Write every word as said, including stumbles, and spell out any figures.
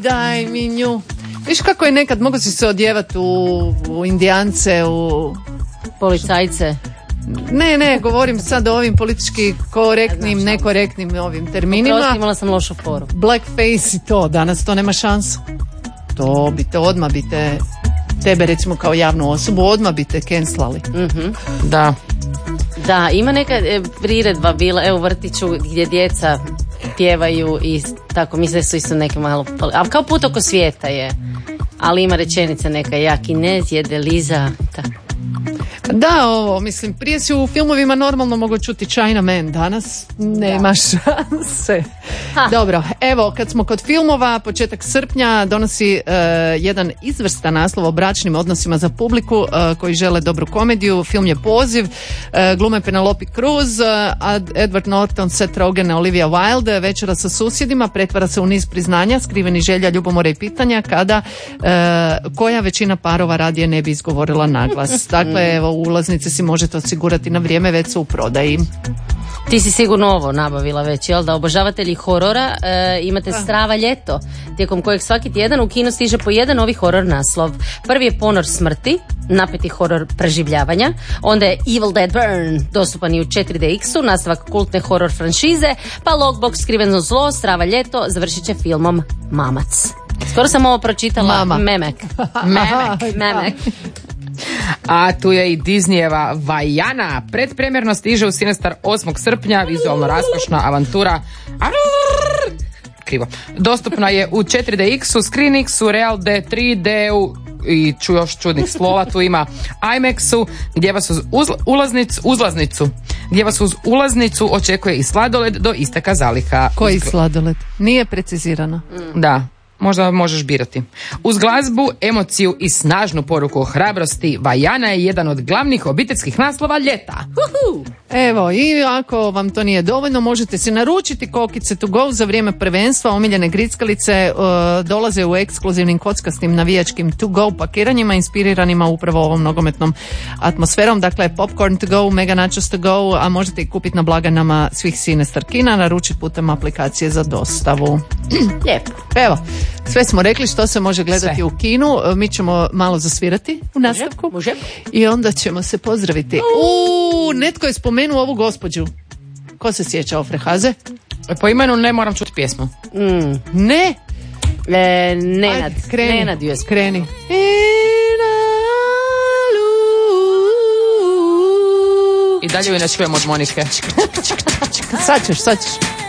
daj mi nju. Viš kako je nekad, mogu si se odjevati u, u indijance, u... Policajce. Ne, ne, govorim sad o ovim politički korektnim, ja, nekorektnim ovim terminima. Oprosti, imala sam lošu foru. Blackface i to, danas to nema šansu. To bi te odmah bi te, tebe recimo kao javnu osobu, odmah bi te cancelali. Mm-hmm. Da. Da, ima neka e, priredba bila, evo u vrtiću gdje djeca pjevaju i tako, misle da su isto neke malo, ali kao put oko svijeta je, ali ima rečenica neka, ja Kinez jede Liza, tako. Da, ovo, mislim, prije si u filmovima normalno mogu čuti China Man, danas nema šanse. Ha. Dobro, evo, kad smo kod filmova, početak srpnja donosi uh, jedan izvrstan naslov o bračnim odnosima za publiku uh, koji žele dobru komediju. Film je Poziv, uh, glume Penelope Cruz, uh, Edward Norton, Seth Rogen, Olivia Wilde. Večera sa susjedima pretvara se u niz priznanja, skriveni želja, ljubomora i pitanja kada uh, koja većina parova radije ne bi izgovorila naglas. Dakle, evo, ulaznice si možete osigurati na vrijeme, već su u prodaji. Ti si sigurno ovo nabavila već, jel da? Obožavatelji horora, e, imate Strava ljeto, tijekom kojeg svaki tjedan u kino stiže po jedan novi horor naslov. Prvi je Ponor smrti, napeti horor preživljavanja, onda je Evil Dead Burn, dostupan i u četiri D X-u, nastavak kultne horor franšize, pa Lockbox, skriveno zlo, Strava ljeto, završit će filmom Mamac. Skoro sam ovo pročitala. Mama. Memek. Memek. Memek. A tu je i Disneyjeva Vajana. Predpremjerno stiže u Cinestar osmog srpnja, vizualno raskošna avantura. Krivo. Dostupna je u četiri D X-u, ScreenX-u, Real D, tri D-u i ču još čudnih slova. Tu ima IMAX-u, gdje vas uz uzla, ulaznicu, uzlaznicu, gdje vas uz ulaznicu očekuje i sladoled do isteka zaliha. Koji sladoled? Nije precizirano. Da. Možda možeš birati. Uz glazbu, emociju i snažnu poruku o hrabrosti, Vajana je jedan od glavnih obiteljskih naslova ljeta. Uhu. Evo, i ako vam to nije dovoljno, možete se naručiti kokice to go za vrijeme prvenstva. Omiljene grickalice uh, dolaze u ekskluzivnim kockastim navijačkim to go pakiranjima, inspiriranima upravo ovom nogometnom atmosferom. Dakle, popcorn to go, mega nachos to go, a možete ih kupiti na blagajnama svih Cinestar kina, naručiti putem aplikacije za dostavu. Lijepo. Evo, sve smo rekli što se može gledati sve u kinu. Mi ćemo malo zasvirati u nastavku. Može, može. I onda ćemo se pozdraviti. Uuu, netko je spomenuo ovu gospođu. Ko se sjeća Ofre Haze? Po imenu ne moram čuti pjesmu. Mm. Ne? E, Nenad. Ajde, kreni. Nenad ju je kreni. I dalje ju ne čujem od Monike. Sad ćeš, sad ćeš.